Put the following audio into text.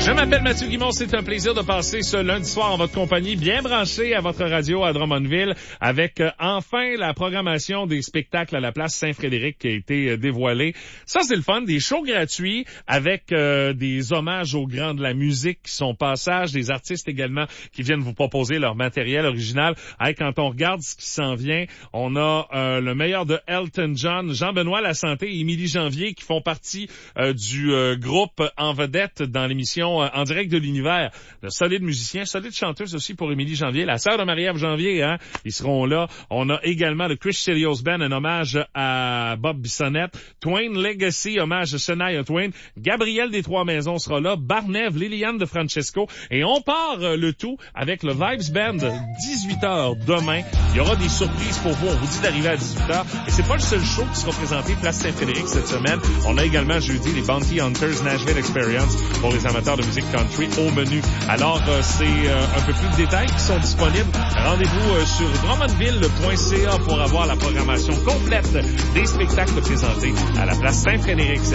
Je m'appelle Mathieu Guimond, c'est un plaisir de passer ce lundi soir en votre compagnie, bien branché à votre radio à Drummondville, avec enfin la programmation des spectacles à la place Saint-Frédéric qui a été dévoilée. Ça, c'est le fun, des shows gratuits avec des hommages aux grands de la musique qui sont passage, des artistes également qui viennent vous proposer leur matériel original. Hey, quand on regarde ce qui s'en vient, on a le meilleur de Elton John, Jean-Benoît Lasanté et Émilie Janvier qui font partie du groupe en vedette dans l'émission En direct de l'univers. De solides musiciens, solides chanteuses aussi pour Émilie Janvier, la sœur de Marie-Ève Janvier, hein. Ils seront là. On a également le Chris Chelios Band, un hommage à Bob Bissonnette. Twain Legacy, hommage à Shania Twain. Gabriel des Trois-Maisons sera là. Barnève, Liliane de Francesco. Et on part le tout avec le Vibes Band, 18h demain. Il y aura des surprises pour vous. On vous dit d'arriver à 18h. Et c'est pas le seul show qui sera présenté Place Saint-Frédéric cette semaine. On a également jeudi les Bounty Hunters Nashville Experience pour les amateurs de musique country au menu. Alors, c'est un peu plus de détails qui sont disponibles. Rendez-vous sur drummondville.ca pour avoir la programmation complète des spectacles présentés à la place Saint-Frédéric.